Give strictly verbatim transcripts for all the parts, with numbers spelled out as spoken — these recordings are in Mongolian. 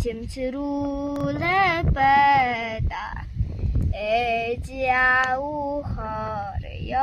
Чимчрүүлээ байдаа ээж яухаар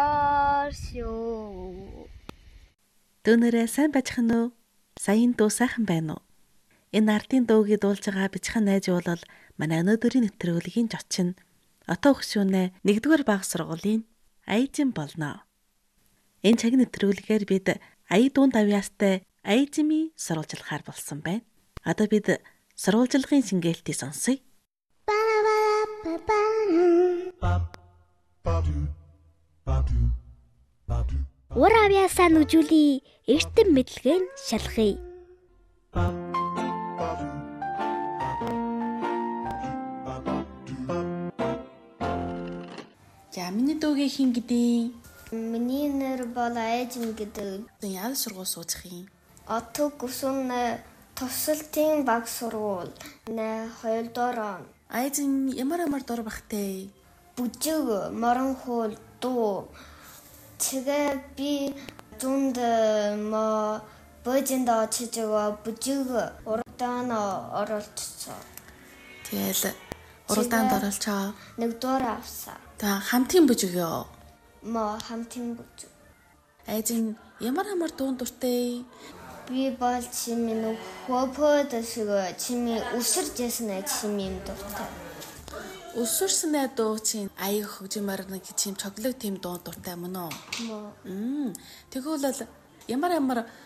ёршөө. Дүүнэрээ сайн бачхан уу? Саяын дуу сайхан байна уу? Энэ ардын дуугийг дуулж байгаа бичхан найз бол манай өнөөдрийн нэвтрүүлгийн жочин. Отоо хөшөөнэ нэгдүгээр бага сургуулийн Аяжин болно. Энэ цаг нэвтрүүлгээр бид ая дуун давьяастай Аяжими сурвалжлахаар болсон байна. Одоо бид сурвалжлагын шингээлтийг сонсъё. Ур авьяасаа нүжүүлийн эрдэм мэдлэгийн шалгая. За миний дуугийн хин гэдэг? Миний нэр бол Аяжин гэдэг. Яагаад сургууль суучих юм? Отог гүсэн тусалтын баг сургууль нэ хоёрдугаар. Аяжин ямар ямар дор бахтэй? Бүжиг, моронхол, дуу. Тэгээ би зунд мо божинд очиж байгаа бүжиг уралдаан оролцсон. Тэгэл уралдаанд оролцоо. Нэгдүгээр авсан. Та хамтын бүжиг ёо. Мо хамтын бүжиг. Аяжин ямар ямар дуун дуртай? Би бол чимээ хөөпөөд шиг чимээ өсөржсэн чимээ юм дуртай. Өсөрсөн дуу чинь аяг хөгжмөр нэг чим чоглог тийм дуу дуртай мөн үү? Мо. Мм. Тэгвэл бол ямар ямар